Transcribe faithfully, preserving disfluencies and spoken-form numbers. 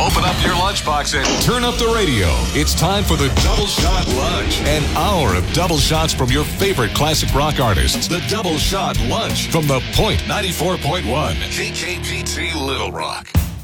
Open up your lunchbox and turn up the radio. It's time for the Double Shot Lunch. An hour of double shots from your favorite classic rock artists. The Double Shot Lunch from the Point ninety-four point one K K P T Little Rock.